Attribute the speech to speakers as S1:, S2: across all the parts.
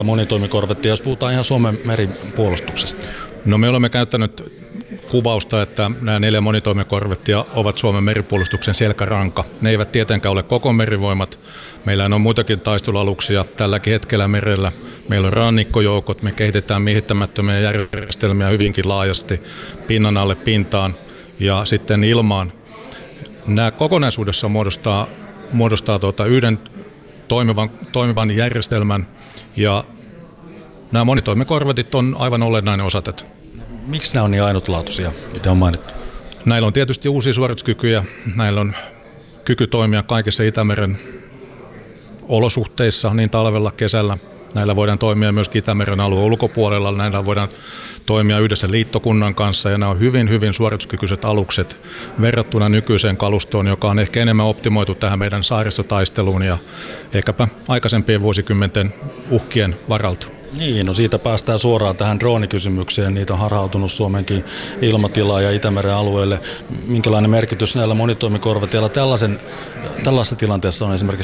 S1: monitoimikorvetti, jos puhutaan ihan Suomen meripuolustuksesta?
S2: No me olemme käyttänyt kuvausta, että nämä 4 monitoimikorvettia ovat Suomen meripuolustuksen selkäranka. Ne eivät tietenkään ole koko merivoimat. Meillä on muitakin taistelualuksia tälläkin hetkellä merellä. Meillä on rannikkojoukot, me kehitetään miehittämättömiä järjestelmiä hyvinkin laajasti pinnan alle pintaan ja sitten ilmaan. Nämä kokonaisuudessa muodostaa yhden toimivan järjestelmän ja nämä monitoimikorvetit on aivan olennainen osa tätä.
S1: Miksi nämä on niin ainutlaatuisia, mitä on mainittu?
S2: Näillä on tietysti uusia suorituskykyjä. Näillä on kyky toimia kaikissa Itämeren olosuhteissa, niin talvella, kesällä. Näillä voidaan toimia myös Itämeren alueen ulkopuolella. Näillä voidaan toimia yhdessä liittokunnan kanssa ja nämä on hyvin, hyvin suorituskykyiset alukset verrattuna nykyiseen kalustoon, joka on ehkä enemmän optimoitu tähän meidän saaristotaisteluun ja ehkäpä aikaisempien vuosikymmenten uhkien varalta.
S1: Niin, no siitä päästään suoraan tähän droonikysymykseen. Niitä on harhautunut Suomenkin ilmatilaan ja Itämeren alueelle. Minkälainen merkitys näillä monitoimikorveteilla tällaisessa tilanteessa on esimerkiksi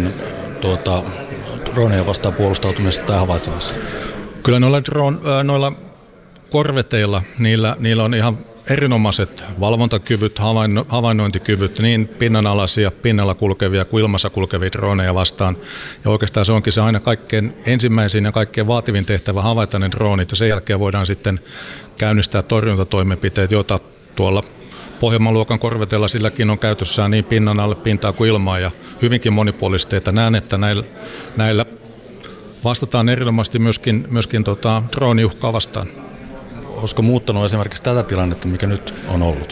S1: droneja vastaan puolustautumisesta tai havaitsemassa?
S2: Kyllä noilla korveteilla, niillä on ihan erinomaiset valvontakyvyt, havainnointikyvyt, niin pinnanalaisia, pinnalla kulkevia kuin ilmassa kulkevia droneja vastaan. Ja oikeastaan se onkin se aina kaikkein ensimmäisin ja kaikkein vaativin tehtävä havaita ne dronit. Ja sen jälkeen voidaan sitten käynnistää torjuntatoimenpiteet, joita tuolla Pohjanmaan luokan korveteilla silläkin on käytössään niin pinnan alle pintaa kuin ilmaa ja hyvinkin monipuolisesti. Että näen, että näillä vastataan erinomaisesti myöskin drooniuhkaa vastaan.
S1: Olisiko muuttanut esimerkiksi tätä tilannetta, mikä nyt on ollut?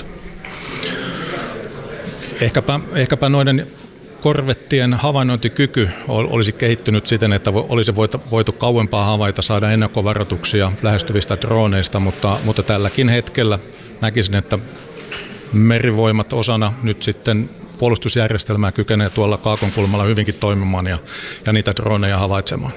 S2: Ehkäpä noiden korvettien havainnointikyky olisi kehittynyt siten, että olisi voitu kauempaa havaita, saada ennakkovaroituksia lähestyvistä droneista, mutta tälläkin hetkellä näkisin, että merivoimat osana nyt sitten puolustusjärjestelmää kykenee tuolla Kaakonkulmalla hyvinkin toimimaan ja niitä droneja havaitsemaan.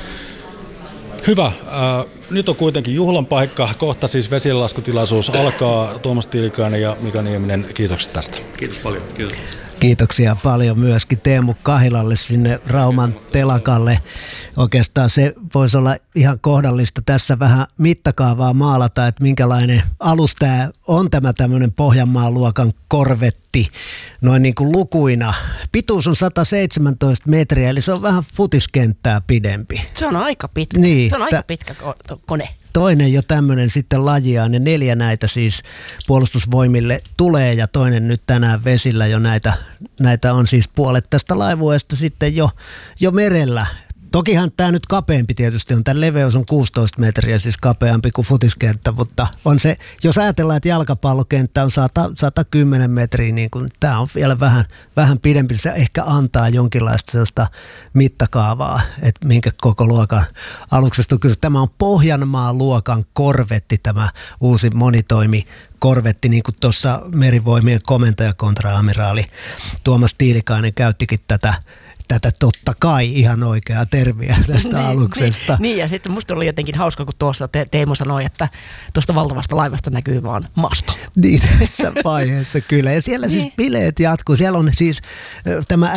S1: Hyvä. Nyt on kuitenkin juhlan paikka. Kohta siis vesilaskutilaisuus alkaa. Tuomas Tiilikainen ja Mika Nieminen, kiitokset tästä.
S2: Kiitos paljon. Kiitos.
S3: Kiitoksia paljon myöskin Teemu Kahilalle sinne Rauman telakalle. Oikeastaan se voisi olla ihan kohdallista tässä vähän mittakaavaa maalata, että minkälainen alus tämä on tämä tämmöinen Pohjanmaan luokan korvetti. Noin niin kuin lukuina. Pituus on 117 metriä, eli se on vähän futiskenttää pidempi.
S4: Se on aika pitkä.
S3: Niin,
S4: se on aika pitkä kone.
S3: Toinen jo tämmöinen sitten lajiaan ja 4 näitä siis puolustusvoimille tulee ja toinen nyt tänään vesillä jo näitä on siis puolet tästä laivueesta sitten jo merellä. Tokihan tämä nyt kapeampi tietysti on, tämän leveys on 16 metriä, siis kapeampi kuin futiskenttä, mutta on se, jos ajatellaan, että jalkapallokenttä on 110 metriä, niin kun tämä on vielä vähän pidempi, se ehkä antaa jonkinlaista sellaista mittakaavaa, että minkä koko luokan aluksesta on kyse. Tämä on Pohjanmaan luokan korvetti, tämä uusi monitoimikorvetti, niin kuin tuossa merivoimien komentaja kontra-amiraali Tuomas Tiilikainen käyttikin tätä totta kai ihan oikeaa termiä tästä aluksesta.
S4: Niin, ja sitten musta oli jotenkin hauska, kun tuossa Teemu sanoi, että tuosta valtavasta laivasta näkyy vaan masto.
S3: Niin, tässä vaiheessa kyllä. Ja siellä siis bileet jatkuu. Siellä on siis tämä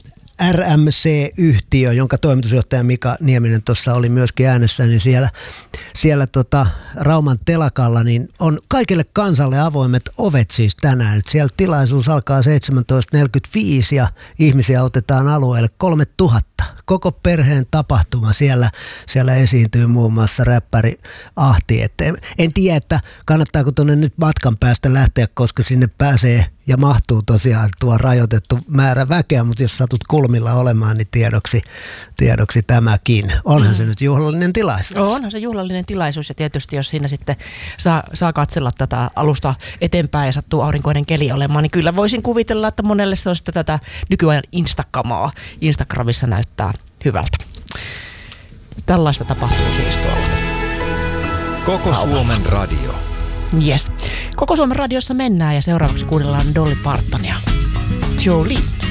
S3: RMC-yhtiö, jonka toimitusjohtaja Mika Nieminen tuossa oli myöskin äänessä, niin siellä Rauman telakalla niin on kaikille kansalle avoimet ovet siis tänään. Et siellä tilaisuus alkaa 17.45 ja ihmisiä otetaan alueelle 3000. Koko perheen tapahtuma. Siellä esiintyy muun muassa räppäri Ahti. En tiedä, että kannattaako tuonne nyt matkan päästä lähteä, koska sinne pääsee ja mahtuu tosiaan tuo rajoitettu määrä väkeä, mutta jos satut kulmilla olemaan, niin tiedoksi tämäkin. Onhan se nyt juhlallinen tilaisuus.
S4: Onhan se juhlallinen tilaisuus ja tietysti jos siinä sitten saa katsella tätä alusta eteenpäin ja sattuu aurinkoinen keli olemaan, niin kyllä voisin kuvitella, että monelle se on sitten tätä nykyajan Instagramaa. Instagramissa näyttää hyvältä. Tällaista tapahtuu siis tuolla.
S5: Koko Suomen radio.
S4: Yes. Koko Suomen radiossa mennään ja seuraavaksi kuunnellaan Dolly Partonia. Jolene.